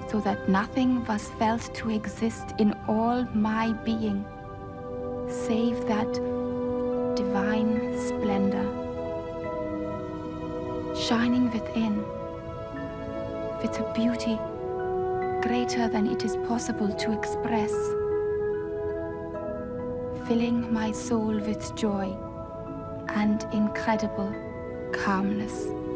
so that nothing was felt to exist in all my being, save that divine splendor, shining within, with a beauty greater than it is possible to express, filling my soul with joy and incredible calmness.